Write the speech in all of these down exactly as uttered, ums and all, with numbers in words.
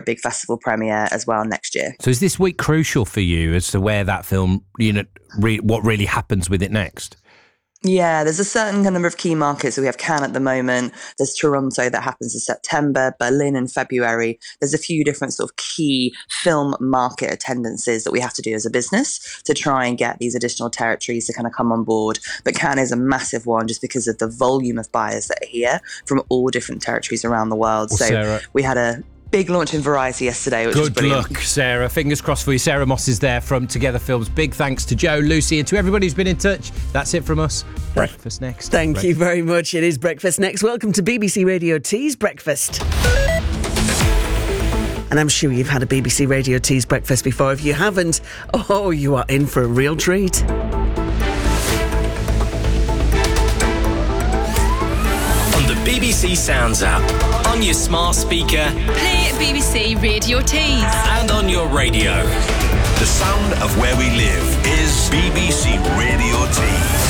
big festival premiere as well next year. So is this week crucial for you as to where that film, you know, re- what really happens with it next? Yeah, there's a certain number of key markets. So we have Cannes at the moment. There's Toronto that happens in September, Berlin in February. There's a few different sort of key film market attendances that we have to do as a business to try and get these additional territories to kind of come on board. But Cannes is a massive one just because of the volume of buyers that are here from all different territories around the world. Well, so Sarah, we had a big launch in Variety yesterday, which was good brilliant. luck, Sarah. Fingers crossed for you. Sarah Moss is there from Together Films. Big thanks to Joe, Lucy, and to everybody who's been in touch. That's it from us. Breakfast next. Thank Breakfast. you very much. It is Breakfast next. Welcome to B B C Radio Tea's Breakfast. And I'm sure you've had a B B C Radio Tea's Breakfast before. If you haven't, oh, you are in for a real treat. On the B B C Sounds app, on your smart speaker, play B B C Radio Teas, and on your radio. The sound of where we live is B B C Radio Teas.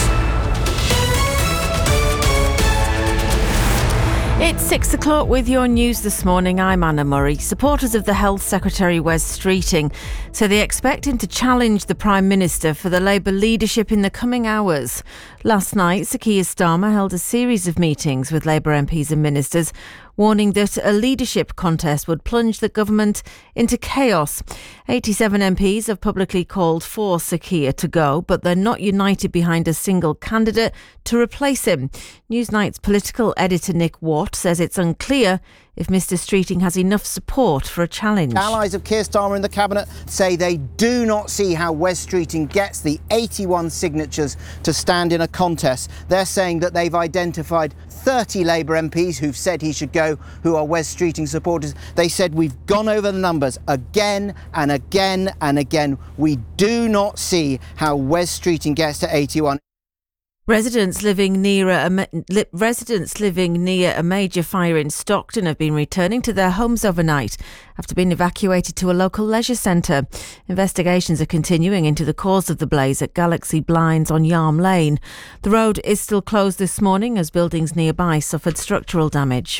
It's six o'clock with your news this morning. I'm Anna Murray. Supporters of the Health Secretary Wes Streeting say they expect him to challenge the Prime Minister for the Labour leadership in the coming hours. Last night, Sir Keir Starmer held a series of meetings with Labour M Ps and ministers, warning that a leadership contest would plunge the government into chaos. eighty-seven M Ps have publicly called for Sir Keir to go, but they're not united behind a single candidate to replace him. Newsnight's political editor Nick Watt says it's unclear if Mr Streeting has enough support for a challenge. Allies of Keir Starmer in the Cabinet say they do not see how Wes Streeting gets the eighty-one signatures to stand in a contest. They're saying that they've identified thirty Labour M Ps who've said he should go, who are Wes Streeting supporters. They said we've gone over the numbers again and again and again. We do not see how Wes Streeting gets to eighty-one. Residents living near a ma- li- residents living near a major fire in Stockton have been returning to their homes overnight after being evacuated to a local leisure centre. Investigations are continuing into the cause of the blaze at Galaxy Blinds on Yarm Lane. The road is still closed this morning as buildings nearby suffered structural damage.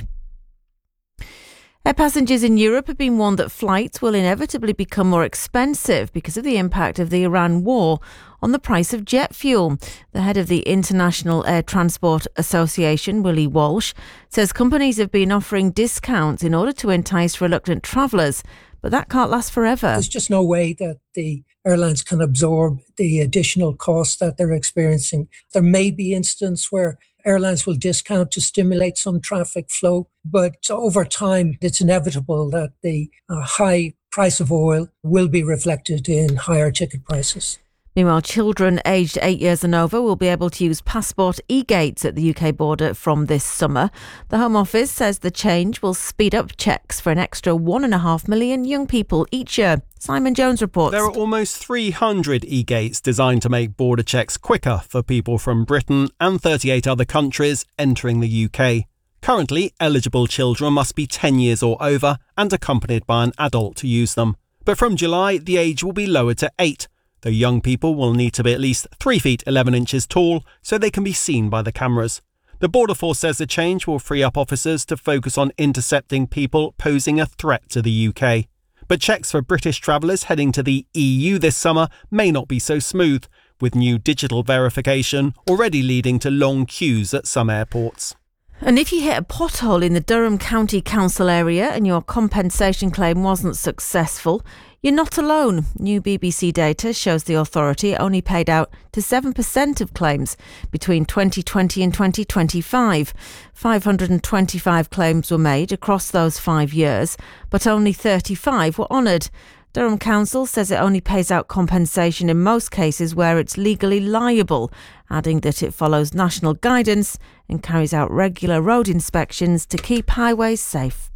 Air passengers in Europe have been warned that flights will inevitably become more expensive because of the impact of the Iran war on the price of jet fuel. The head of the International Air Transport Association, Willie Walsh, says companies have been offering discounts in order to entice reluctant travellers, but that can't last forever. There's just no way that the airlines can absorb the additional costs that they're experiencing. There may be instances where airlines will discount to stimulate some traffic flow, but over time, it's inevitable that the uh, high price of oil will be reflected in higher ticket prices. Meanwhile, children aged eight years and over will be able to use passport e-gates at the U K border from this summer. The Home Office says the change will speed up checks for an extra one and a half million young people each year. Simon Jones reports. There are almost three hundred e-gates designed to make border checks quicker for people from Britain and thirty-eight other countries entering the U K. Currently, eligible children must be ten years or over and accompanied by an adult to use them. But from July, the age will be lowered to eight. Though young people will need to be at least three feet eleven inches tall so they can be seen by the cameras. The Border Force says the change will free up officers to focus on intercepting people posing a threat to the U K. But checks for British travellers heading to the E U this summer may not be so smooth, with new digital verification already leading to long queues at some airports. And if you hit a pothole in the Durham County Council area and your compensation claim wasn't successful, you're not alone. New B B C data shows the authority only paid out to seven percent of claims between twenty twenty and twenty twenty-five. five hundred twenty-five claims were made across those five years, but only thirty-five were honoured. Durham Council says it only pays out compensation in most cases where it's legally liable, adding that it follows national guidance and carries out regular road inspections to keep highways safe.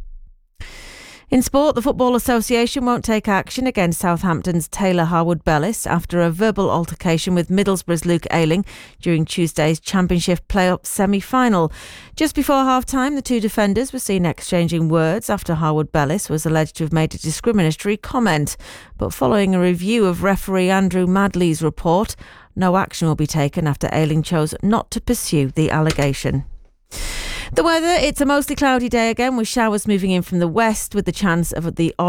In sport, the Football Association won't take action against Southampton's Taylor Harwood-Bellis after a verbal altercation with Middlesbrough's Luke Ayling during Tuesday's Championship playoff semi-final. Just before half-time, the two defenders were seen exchanging words after Harwood-Bellis was alleged to have made a discriminatory comment. But following a review of referee Andrew Madley's report, no action will be taken after Ayling chose not to pursue the allegation. The weather, it's a mostly cloudy day again with showers moving in from the west with the chance of the odd